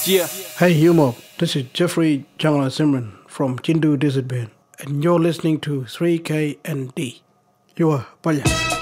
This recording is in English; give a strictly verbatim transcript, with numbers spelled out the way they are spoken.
Yeah. Hey Humo, this is Jeffrey Jangla Simran from Chindu Desert Band, and you're listening to three K N D. You are Paya.